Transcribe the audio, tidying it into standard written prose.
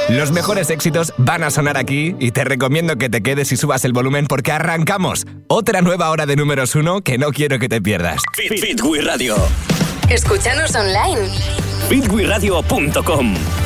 Los mejores éxitos van a sonar aquí y te recomiendo que te quedes y subas el volumen porque arrancamos otra nueva hora de números 1 que no quiero que te pierdas. Fit with Radio. Escúchanos online. fitwithradio.com